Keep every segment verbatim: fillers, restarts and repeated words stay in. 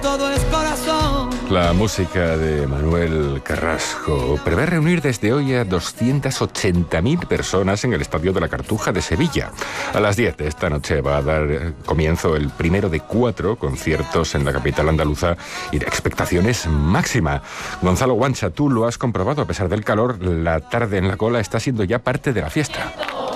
Todo es corazón. La música de Manuel Carrasco prevé reunir desde hoy a doscientas ochenta mil personas en el Estadio de la Cartuja de Sevilla. A las diez de esta noche va a dar comienzo el primero de cuatro conciertos en la capital andaluza y de expectaciones máxima. Gonzalo Guancha, tú lo has comprobado, a pesar del calor, la tarde en la cola está siendo ya parte de la fiesta.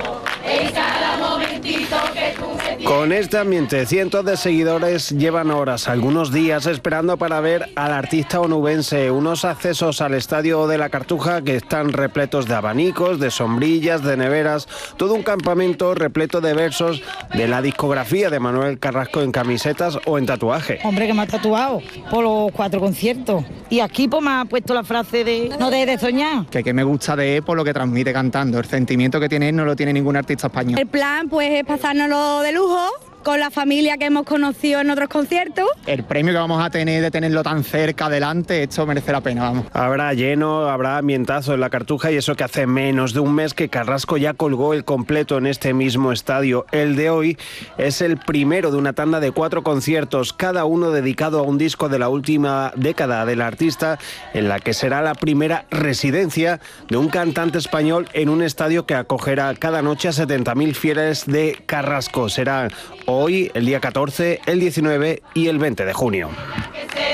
Con este ambiente, cientos de seguidores llevan horas, algunos días, esperando para ver al artista onubense. Unos accesos al Estadio de la Cartuja que están repletos de abanicos, de sombrillas, de neveras, todo un campamento repleto de versos de la discografía de Manuel Carrasco en camisetas o en tatuaje. Hombre, que me ha tatuado por los cuatro conciertos. Y aquí pues me ha puesto la frase de no dejes de soñar. Que, que me gusta de él por lo que transmite cantando. El sentimiento que tiene él no lo tiene ningún artista español. El plan pues es pasárnoslo de lujo con la familia que hemos conocido en otros conciertos. El premio que vamos a tener de tenerlo tan cerca adelante, esto merece la pena, vamos. Habrá lleno, habrá ambientazo en la Cartuja, y eso que hace menos de un mes que Carrasco ya colgó el completo en este mismo estadio. El de hoy es el primero de una tanda de cuatro conciertos, cada uno dedicado a un disco de la última década del artista, en la que será la primera residencia de un cantante español en un estadio que acogerá cada noche a setenta mil fieles de Carrasco. Será hoy, el día catorce, el diecinueve y el veinte de junio.